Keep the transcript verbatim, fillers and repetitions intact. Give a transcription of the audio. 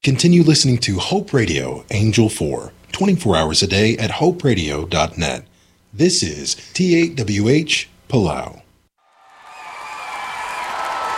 Continue listening to Hope Radio, Angel four, twenty-four hours a day at hope radio dot net. This is T eight W H, Palau.